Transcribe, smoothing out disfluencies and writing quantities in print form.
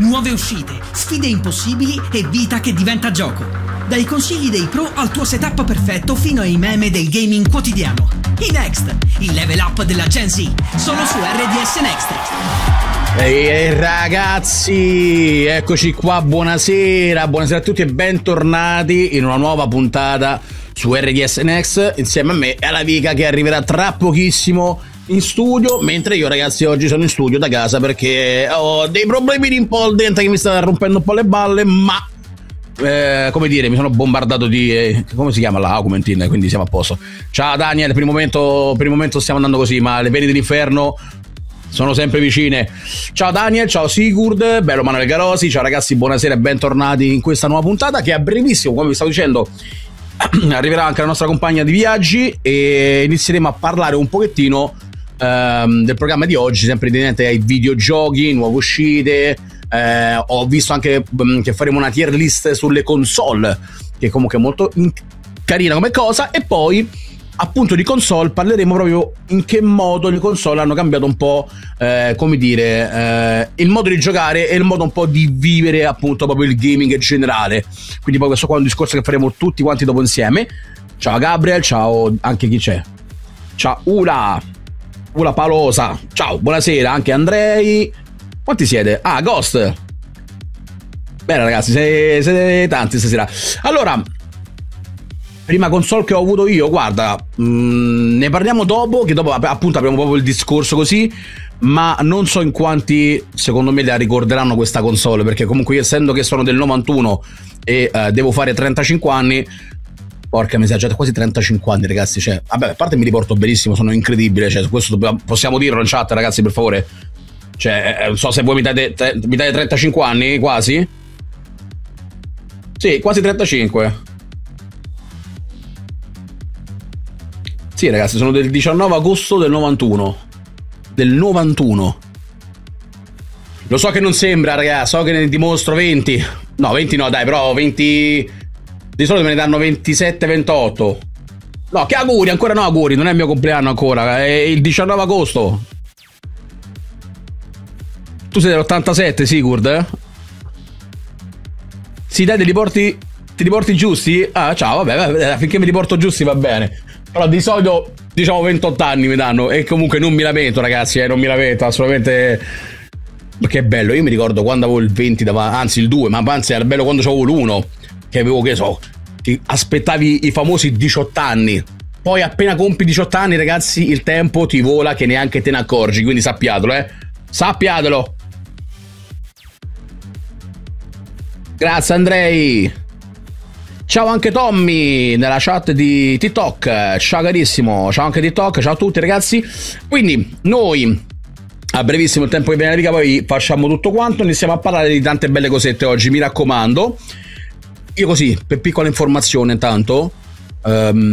nuove uscite, sfide impossibili e vita che diventa gioco. Dai consigli dei pro al tuo setup perfetto fino ai meme del gaming quotidiano. I Next, il level up della Gen Z, solo su RDS Next. Ehi ragazzi, eccoci qua, buonasera a tutti e bentornati in una nuova puntata su RDS Next insieme a me e alla Vika che arriverà tra pochissimo in studio, mentre io ragazzi oggi sono in studio da casa perché ho dei problemi un po' al dente che mi sta rompendo un po' le balle, ma come dire, mi sono bombardato di come si chiama la Augmentin, quindi siamo a posto. Ciao Daniel, per il momento stiamo andando così, ma le pene dell'inferno sono sempre vicine. Ciao Daniel, ciao Sigurd, bello Manuel Garosi, ciao ragazzi, buonasera e bentornati in questa nuova puntata che a brevissimo, come vi stavo dicendo, arriverà anche la nostra compagna di viaggi e inizieremo a parlare un pochettino del programma di oggi, sempre inerente ai videogiochi, nuove uscite. Ho visto anche che faremo una tier list sulle console, che comunque è molto carina come cosa, e poi appunto di console parleremo proprio in che modo le console hanno cambiato un po' come dire il modo di giocare e il modo un po' di vivere appunto proprio il gaming in generale. Quindi poi questo qua è un discorso che faremo tutti quanti dopo insieme. Ciao Gabriel, ciao anche chi c'è, ciao Ula Palosa, ciao, buonasera anche Andrei. Quanti siete? Ah, Ghost. Bene ragazzi, siete tanti stasera. Allora, prima console che ho avuto io, guarda, ne parliamo dopo, che dopo appunto apriamo proprio il discorso così, ma non so in quanti secondo me la ricorderanno questa console, perché comunque io, essendo che sono del 91 e devo fare 35 anni, porca miseria, già quasi 35 anni ragazzi, cioè, vabbè, a parte mi riporto benissimo, sono incredibile, cioè, questo possiamo dirlo in chat ragazzi, per favore. Cioè, non so se voi mi date 35 anni, quasi? Sì, quasi 35. Sì, ragazzi, sono del 19 agosto del 91. Del 91. Lo so che non sembra, ragazzi, so che ne dimostro 20. No, 20 no, dai, però 20... Di solito me ne danno 27, 28. No, che auguri, ancora no auguri, non è il mio compleanno ancora, è il 19 agosto. Tu sei dell'87, Sigurd? Sì, dai, ti riporti giusti? Ah, ciao, vabbè, finché mi riporto giusti va bene. Però di solito, diciamo, 28 anni mi danno. E comunque non mi lamento, ragazzi, non mi lamento, assolutamente. Perché è bello, io mi ricordo quando avevo il 20, anzi il 2, ma anzi era bello quando avevo l'1, che avevo, che so, ti aspettavi i famosi 18 anni. Poi appena compi 18 anni, ragazzi, il tempo ti vola che neanche te ne accorgi, quindi sappiatelo, sappiatelo. Grazie Andrei. Ciao anche Tommy nella chat di TikTok. Ciao carissimo. Ciao anche TikTok. Ciao a tutti ragazzi. Quindi noi a brevissimo, il tempo che viene riga, poi facciamo tutto quanto. Iniziamo a parlare di tante belle cosette oggi, mi raccomando. Io così, per piccola informazione intanto,